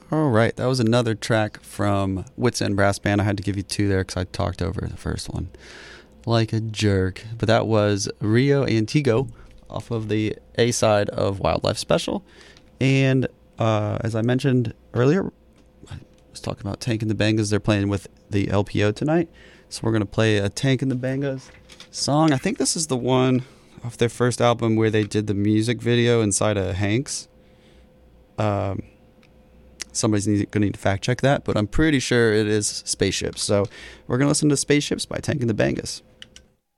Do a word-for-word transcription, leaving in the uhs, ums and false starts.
All right, that was another track from Wits End Brass Band. I had to give you two there because I talked over the first one like a jerk. But that was Rio Antigo off of the A side of Wildlife Special. And uh, as I mentioned earlier, I was talking about Tank and the Bangas. They're playing with the L P O tonight. So we're going to play a Tank and the Bangas song. I think this is the one off their first album where they did the music video inside of Hank's. Um, somebody's going to need to fact check that, but I'm pretty sure it is Spaceships. So we're going to listen to Spaceships by Tank and the Bangas.